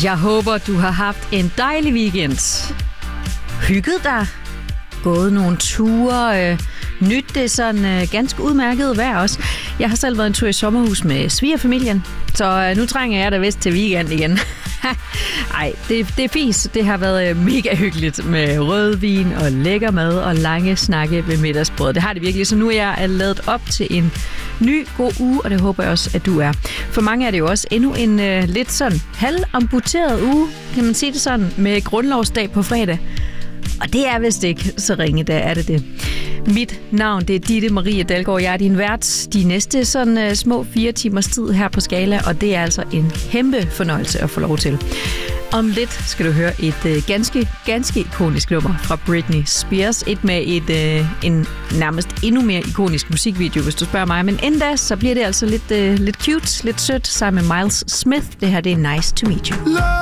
Jeg håber, du har haft en dejlig weekend. Hygget dig. Gået nogle ture. Nyt det sådan ganske udmærket vejr også. Jeg har selv været en tur i sommerhus med svigerfamilien, så nu trænger jeg da vist til weekend igen. Ej, det er fint. Det har været mega hyggeligt med rødvin og lækker mad og lange snakke ved middagsbordet. Det har det virkelig, så nu er jeg lavet op til en ny god uge, og det håber jeg også, at du er. For mange er det jo også endnu en lidt sådan halvamputeret uge, kan man sige det sådan, med grundlovsdag på fredag. Og det er vist ikke så ringe, der er det. Mit navn, det er Ditte Marie Dalgaard. Jeg er din vært de næste sådan små 4 timers tid her på Skala, og det er altså en kæmpe fornøjelse at få lov til. Om lidt skal du høre et ganske ikonisk nummer fra Britney Spears. Et med en nærmest endnu mere ikonisk musikvideo, hvis du spørger mig. Men endda, så bliver det altså lidt cute, lidt sødt sammen med Miles Smith. Det her, det er Nice to Meet You.